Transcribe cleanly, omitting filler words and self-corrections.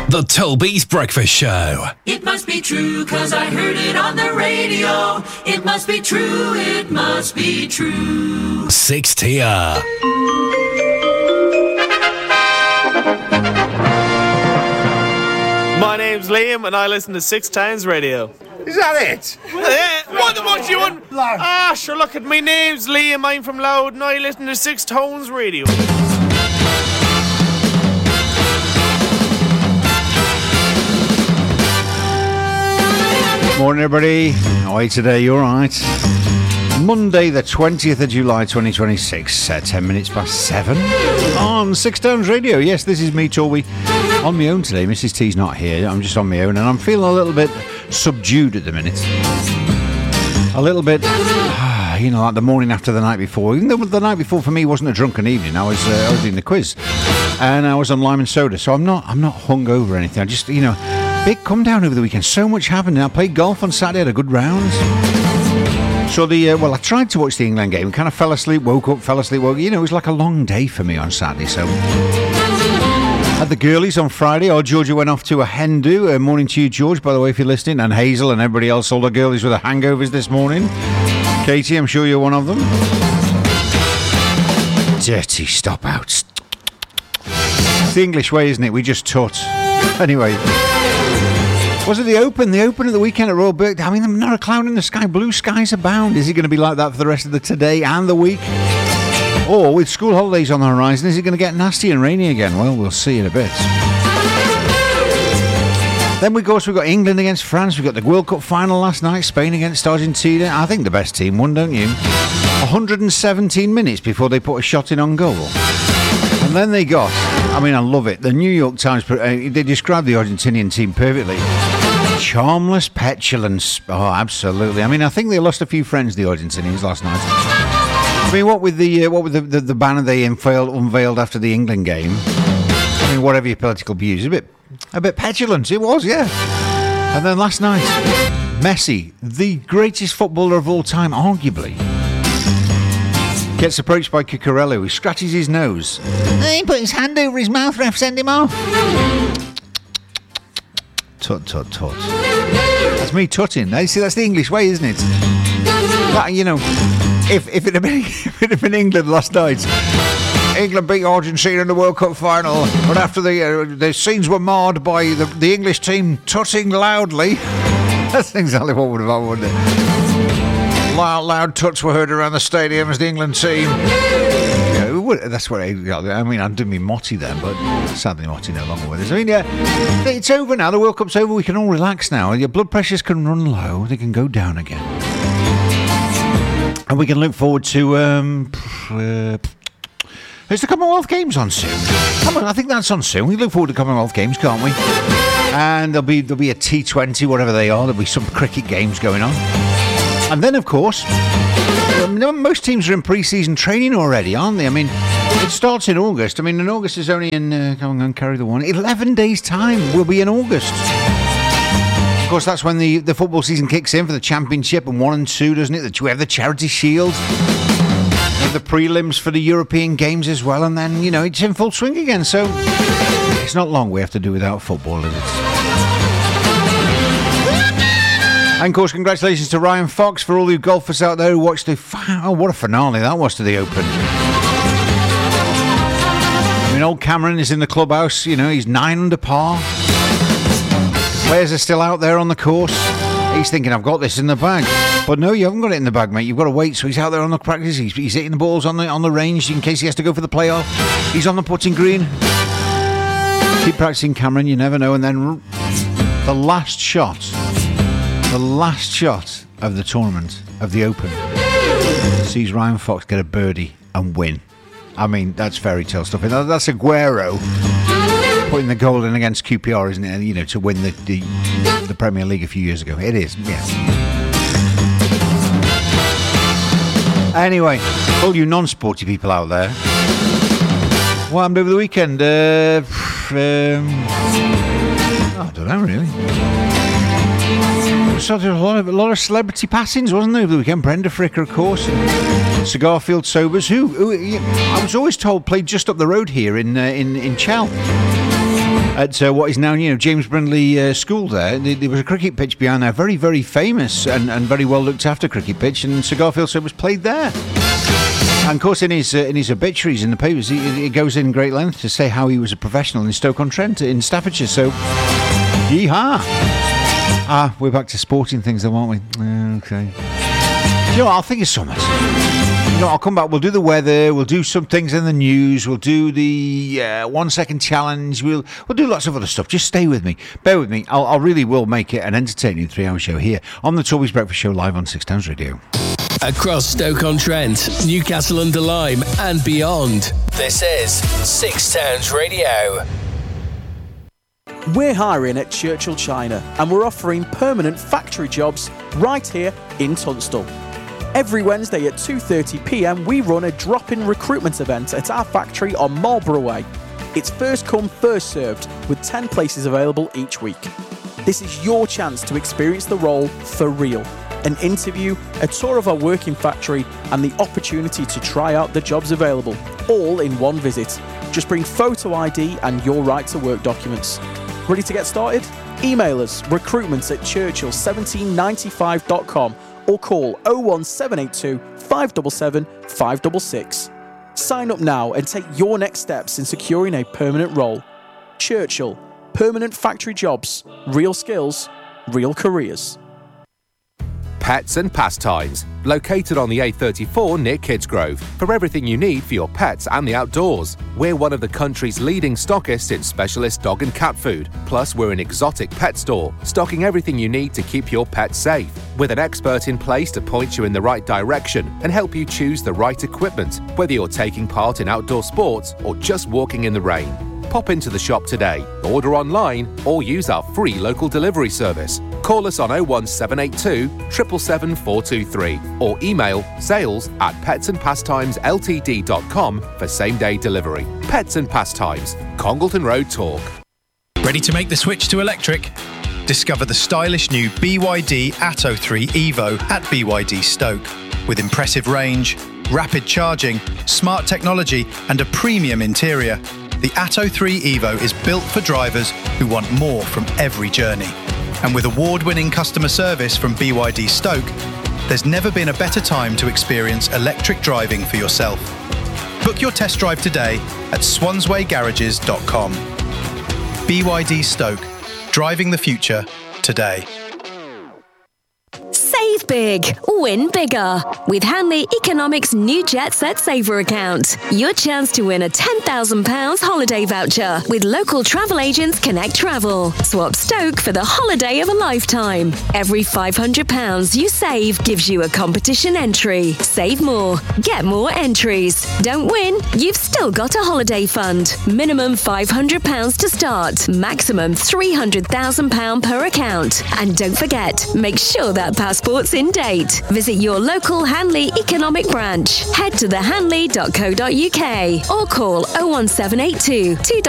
The Toby's Breakfast Show. It must be true, 'cause I heard it on the radio. It must be true, it must be true. 6TR. My name's Liam and I listen to Six Towns Radio. Is that it? What do you want? Sure, look at my name's Liam, I'm from Loud and I listen to Six Tones Radio. Morning, everybody. How are you today? You alright? Monday, the 20th of July, 2026, 10 minutes past 7 on Six Towns Radio. Yes, this is me, Toby, on my own today. Mrs. T's not here. I'm just on my own, and I'm feeling a little bit subdued at the minute. A little bit, like the morning after the night before. Even though the night before for me wasn't a drunken evening, I was doing the quiz, and I was on lime and soda, so I'm not hungover or anything. I just, big come down over the weekend. So much happened. I played golf on Saturday, had a good round. So I tried to watch the England game, kind of fell asleep, woke up, fell asleep, woke. It was like a long day for me on Saturday. So had the girlies on Friday. Georgia went off to a hen do. Morning to you, George, by the way, if you're listening, and Hazel and everybody else. All the girlies with the hangovers this morning. Katie, I'm sure you're one of them. Dirty stop-outs. It's the English way, isn't it? We just tut. Anyway. Was it the Open? The Open at the weekend at Royal Birkdale. I mean, not a cloud in the sky. Blue skies abound. Is it going to be like that for the rest of the today and the week? Or with school holidays on the horizon, is it going to get nasty and rainy again? Well, we'll see in a bit. Then, of course, we've got England against France. We've got the World Cup final last night. Spain against Argentina. I think the best team won, don't you? 117 minutes before they put a shot in on goal. And then they got, I love it. The New York Times, they described the Argentinian team perfectly. Charmless petulance. Oh, absolutely. I think they lost a few friends, the Argentinians, last night. What with the banner they unveiled after the England game. Whatever your political views, a bit petulant. It was, yeah. And then last night, Messi, the greatest footballer of all time, arguably, gets approached by Cucurella, who scratches his nose. He put his hand over his mouth, ref send him off. Tut, tut, tut. That's me tutting. See, that's the English way, isn't it? But, if it had been England last night, England beat Argentina in the World Cup final, but after the scenes were marred by the English team tutting loudly. That's exactly what would have happened, wouldn't it? Loud tuts were heard around the stadium as the England team. That's what I'm doing me Motti then, but sadly Motti no longer with us. It's over now. The World Cup's over. We can all relax now. Your blood pressures can run low. They can go down again. And we can look forward to... Is the Commonwealth Games on soon? I think that's on soon. We look forward to Commonwealth Games, can't we? And there'll be a T20, whatever they are. There'll be some cricket games going on. And then, of course... most teams are in pre-season training already, aren't they? It starts in August. And August is only in... come on, carry the one. 11 days' time will be in August. Of course, that's when the football season kicks in for the Championship and 1 and 2, doesn't it? We have the Charity Shield. We have the prelims for the European Games as well. And then, it's in full swing again. So, it's not long we have to do without football, is it? And, of course, congratulations to Ryan Fox for all you golfers out there who watched what a finale that was to the Open. Old Cameron is in the clubhouse. He's 9 under par. Players are still out there on the course. He's thinking, I've got this in the bag. But no, you haven't got it in the bag, mate. You've got to wait. So he's out there on the practice. He's hitting the balls on the range in case he has to go for the playoff. He's on the putting green. Keep practicing, Cameron. You never know. And then the last shot of the tournament, of the Open, sees Ryan Fox get a birdie and win. That's fairy tale stuff. That's Aguero putting the goal in against QPR, isn't it? To win the Premier League a few years ago. It is, yes. Anyway, all you non-sporty people out there, what happened over the weekend? I don't know, really. So there was a lot of celebrity passings, wasn't there, over the weekend? Brenda Fricker, of course, and Cigarfield Sobers, who I was always told played just up the road here in Chell. at what is now, James Brindley School there. There was a cricket pitch behind there, very, very famous and very well looked after cricket pitch, and Sir Garfield Sobers played there. And of course, in his obituaries in the papers, he goes in great length to say how he was a professional in Stoke-on-Trent in Staffordshire. So, yeehaw! We're back to sporting things, though, aren't we? Okay. I'll think of so much. I'll come back. We'll do the weather. We'll do some things in the news. We'll do the 1 second challenge. We'll do lots of other stuff. Just stay with me. Bear with me. I really will make it an entertaining 3-hour show here on the Toby's Breakfast Show live on Six Towns Radio. Across Stoke-on-Trent, Newcastle-under-Lyme and beyond. This is Six Towns Radio. We're hiring at Churchill China and we're offering permanent factory jobs right here in Tunstall. Every Wednesday at 2:30pm we run a drop-in recruitment event at our factory on Marlborough Way. It's first come, first served, with 10 places available each week. This is your chance to experience the role for real. An interview, a tour of our working factory and the opportunity to try out the jobs available, all in one visit. Just bring photo ID and your right to work documents. Ready to get started? Email us recruitments@churchill1795.com or call 01782 577 566. Sign up now and take your next steps in securing a permanent role. Churchill, permanent factory jobs, real skills, real careers. Pets and Pastimes, located on the A34 near Kidsgrove, for everything you need for your pets and the outdoors. We're one of the country's leading stockists in specialist dog and cat food. Plus, we're an exotic pet store, stocking everything you need to keep your pets safe. With an expert in place to point you in the right direction and help you choose the right equipment, whether you're taking part in outdoor sports or just walking in the rain. Pop into the shop today, order online, or use our free local delivery service. Call us on 01782 777 423 or email sales@petsandpastimesLTD.com for same-day delivery. Pets and Pastimes, Congleton Road, Talk. Ready to make the switch to electric? Discover the stylish new BYD Atto 3 Evo at BYD Stoke. With impressive range, rapid charging, smart technology and a premium interior, the Atto 3 Evo is built for drivers who want more from every journey. And with award-winning customer service from BYD Stoke, there's never been a better time to experience electric driving for yourself. Book your test drive today at swanswaygarages.com. BYD Stoke, driving the future today. Save big, win bigger. With Hanley Economics' new Jet Set Saver account. Your chance to win a £10,000 holiday voucher with local travel agents Connect Travel. Swap Stoke for the holiday of a lifetime. Every £500 you save gives you a competition entry. Save more, get more entries. Don't win? You've still got a holiday fund. Minimum £500 to start. Maximum £300,000 per account. And don't forget, make sure that passport's in date. Visit your local Hanley Economic branch. Head to thehanley.co.uk or call 01782